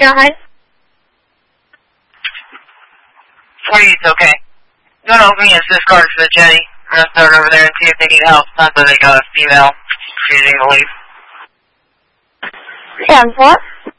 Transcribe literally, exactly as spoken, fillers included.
Yeah, hi. Sweet, okay. You want to open me a Sys card for the Jenny? I'm going to start over there and see if they need help. Not that they got a female refusing to leave. And what?